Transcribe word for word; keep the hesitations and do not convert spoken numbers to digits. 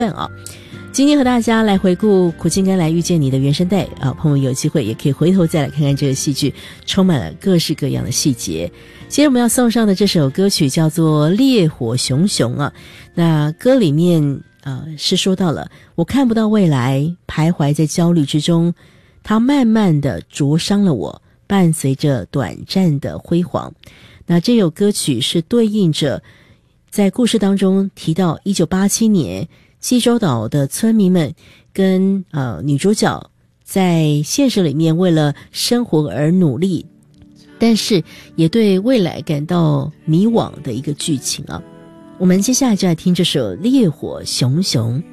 啊。今天和大家来回顾《苦尽甘来遇见你》的原声带啊，朋友有机会也可以回头再来看看这个戏剧，充满了各式各样的细节。接着我们要送上的这首歌曲叫做《烈火熊熊》啊，那歌里面呃是说到了我看不到未来，徘徊在焦虑之中，它慢慢的灼伤了我，伴随着短暂的辉煌。那这首歌曲是对应着在故事当中提到一九八七年济州岛的村民们跟呃女主角在现实里面为了生活而努力，但是也对未来感到迷惘的一个剧情啊。我们接下来就来听这首《烈火熊熊》。